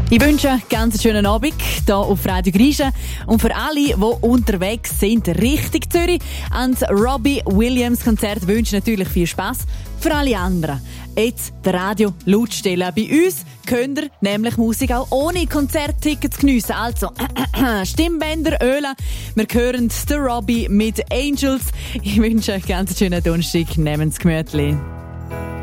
Ich wünsche einen ganz schönen Abend hier auf Radio Griechen. Und für alle, die unterwegs sind, Richtung Zürich, ans Robbie Williams Konzert wünsche ich natürlich viel Spass. Für alle anderen jetzt das Radio laut stellen. Bei uns könnt ihr nämlich Musik auch ohne Konzerttickets geniessen. Also, Stimmbänder, Ölen. Wir hören den Robbie mit Angels. Ich wünsche euch einen ganz schönen Donnerstag. Nehmen's gemütlich.